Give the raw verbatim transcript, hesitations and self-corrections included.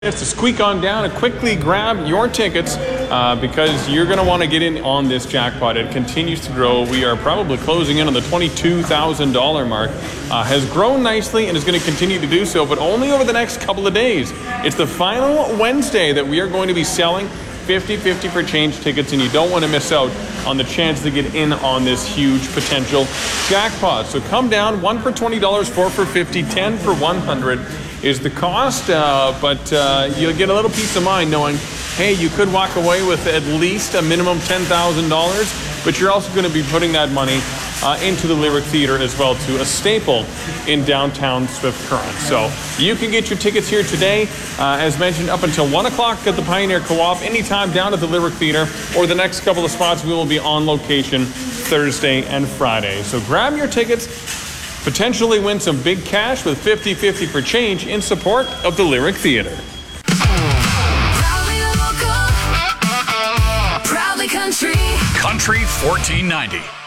To squeak on down and quickly grab your tickets uh, because you're going to want to get in on this jackpot. It continues to grow. We are probably closing in on the twenty-two thousand dollars mark. Uh, has grown nicely and is going to continue to do so, but only over the next couple of days. It's the final Wednesday that we are going to be selling fifty fifty for change tickets, and you don't want to miss out on the chance to get in on this huge potential jackpot. So come down, one for twenty dollars, four for fifty, ten for one hundred is the cost, uh, but uh, you'll get a little peace of mind knowing, hey, you could walk away with at least a minimum ten thousand dollars, but you're also going to be putting that money uh, into the Lyric Theatre as well, to a staple in downtown Swift Current. So you can get your tickets here today, uh, as mentioned, up until one o'clock at the Pioneer Co-op, anytime down at the Lyric Theatre, or the next couple of spots we will be on location Thursday and Friday. So grab your tickets, potentially win some big cash with fifty fifty for change in support of the Lyric Theatre. Proudly local, proudly country. Country fourteen ninety.